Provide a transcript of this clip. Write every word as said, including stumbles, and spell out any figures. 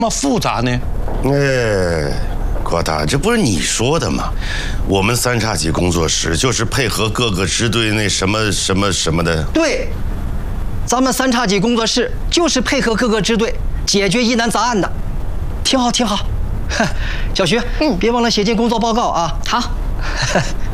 么复杂呢？ 哎，郭大，这不是你说的吗？我们三叉戟工作室就是配合各个支队那什么什么什么的。 对，咱们三叉戟工作室就是配合各个支队解决疑难杂案的，挺好挺好。小徐，嗯，别忘了写进工作报告啊。 好。